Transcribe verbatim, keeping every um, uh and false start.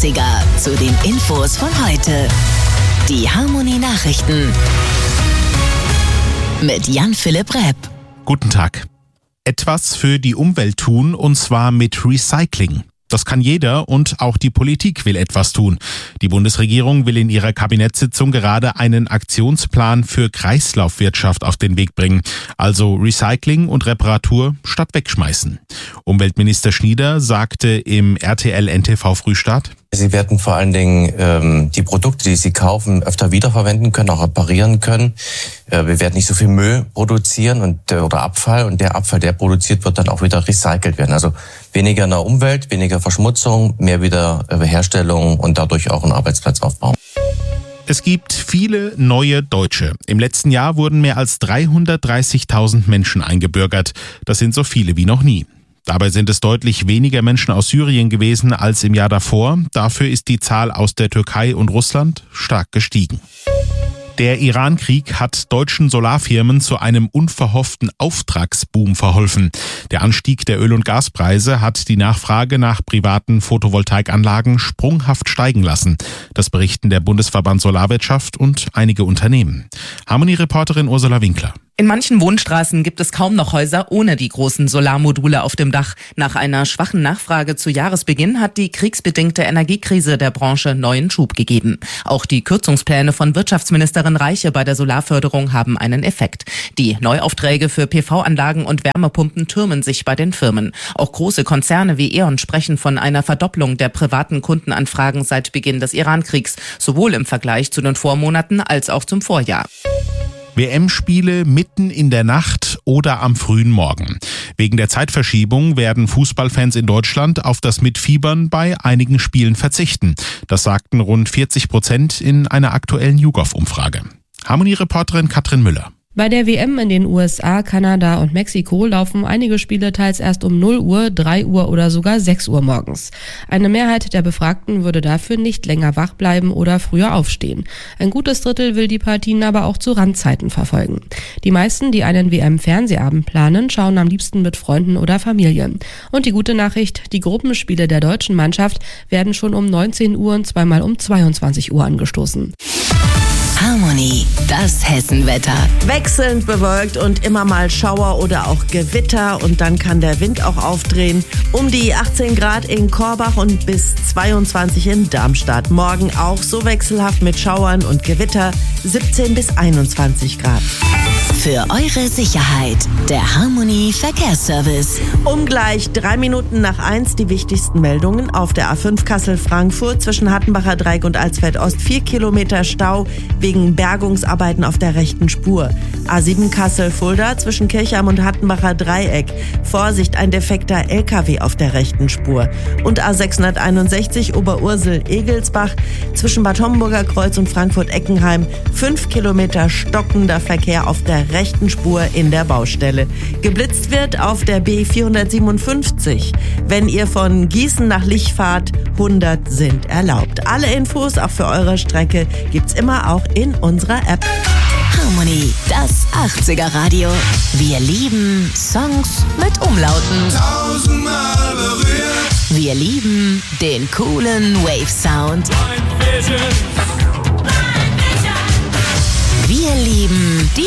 achtziger zu den Infos von heute. Die Harmony Nachrichten mit Jan-Philipp Repp. Guten Tag. Etwas für die Umwelt tun, und zwar mit Recycling. Das kann jeder, und auch die Politik will etwas tun. Die Bundesregierung will in ihrer Kabinettssitzung gerade einen Aktionsplan für Kreislaufwirtschaft auf den Weg bringen. Also Recycling und Reparatur statt wegschmeißen. Umweltminister Schnieder sagte im R T L N T V Frühstart: Sie werden vor allen Dingen ähm, die Produkte, die Sie kaufen, öfter wiederverwenden können, auch reparieren können. Äh, wir werden nicht so viel Müll produzieren und äh, oder Abfall, und der Abfall, der produziert wird, dann auch wieder recycelt werden. Also weniger in der Umwelt, weniger Verschmutzung, mehr Wiederherstellung und dadurch auch einen Arbeitsplatzaufbau. Es gibt viele neue Deutsche. Im letzten Jahr wurden mehr als dreihundertdreißigtausend Menschen eingebürgert. Das sind so viele wie noch nie. Dabei sind es deutlich weniger Menschen aus Syrien gewesen als im Jahr davor. Dafür ist die Zahl aus der Türkei und Russland stark gestiegen. Der Iran-Krieg hat deutschen Solarfirmen zu einem unverhofften Auftragsboom verholfen. Der Anstieg der Öl- und Gaspreise hat die Nachfrage nach privaten Photovoltaikanlagen sprunghaft steigen lassen. Das berichten der Bundesverband Solarwirtschaft und einige Unternehmen. Harmony-Reporterin Ursula Winkler. In manchen Wohnstraßen gibt es kaum noch Häuser ohne die großen Solarmodule auf dem Dach. Nach einer schwachen Nachfrage zu Jahresbeginn hat die kriegsbedingte Energiekrise der Branche neuen Schub gegeben. Auch die Kürzungspläne von Wirtschaftsministerin Reiche bei der Solarförderung haben einen Effekt. Die Neuaufträge für P V-Anlagen und Wärmepumpen türmen sich bei den Firmen. Auch große Konzerne wie E.ON sprechen von einer Verdopplung der privaten Kundenanfragen seit Beginn des Iran-Kriegs, sowohl im Vergleich zu den Vormonaten als auch zum Vorjahr. W M-Spiele mitten in der Nacht oder am frühen Morgen. Wegen der Zeitverschiebung werden Fußballfans in Deutschland auf das Mitfiebern bei einigen Spielen verzichten. Das sagten rund vierzig Prozent in einer aktuellen YouGov-Umfrage. Harmony-Reporterin Katrin Müller. Bei der W M in den U S A, Kanada und Mexiko laufen einige Spiele teils erst um null Uhr, drei Uhr oder sogar sechs Uhr morgens. Eine Mehrheit der Befragten würde dafür nicht länger wach bleiben oder früher aufstehen. Ein gutes Drittel will die Partien aber auch zu Randzeiten verfolgen. Die meisten, die einen W M-Fernsehabend planen, schauen am liebsten mit Freunden oder Familie. Und die gute Nachricht, die Gruppenspiele der deutschen Mannschaft werden schon um neunzehn Uhr und zweimal um zweiundzwanzig Uhr angestoßen. Harmony, das Hessenwetter. Wechselnd bewölkt und immer mal Schauer oder auch Gewitter, und dann kann der Wind auch aufdrehen. Um die achtzehn Grad in Korbach und bis zweiundzwanzig in Darmstadt. Morgen auch so wechselhaft mit Schauern und Gewitter, siebzehn bis einundzwanzig Grad. Für eure Sicherheit, der Harmony Verkehrsservice. Um gleich drei Minuten nach eins die wichtigsten Meldungen. Auf der A fünf Kassel-Frankfurt zwischen Hattenbacher Dreieck und Alsfeld-Ost vier Kilometer Stau wegen Bergungsarbeiten auf der rechten Spur. A sieben Kassel-Fulda zwischen Kirchheim und Hattenbacher Dreieck. Vorsicht, ein defekter L K W auf der rechten Spur. Und A sechshunderteinundsechzig Oberursel-Egelsbach zwischen Bad Homburger Kreuz und Frankfurt-Eckenheim. fünf Kilometer stockender Verkehr auf der rechten Spur in der Baustelle. Geblitzt wird auf der B vierhundertsiebenundfünfzig. Wenn ihr von Gießen nach Lich fahrt, hundert sind erlaubt. Alle Infos auch für eure Strecke gibt's immer auch in unserer App. Harmony, das achtziger Radio. Wir lieben Songs mit Umlauten. Tausendmal berührt. Wir lieben den coolen Wave-Sound. Wir lieben die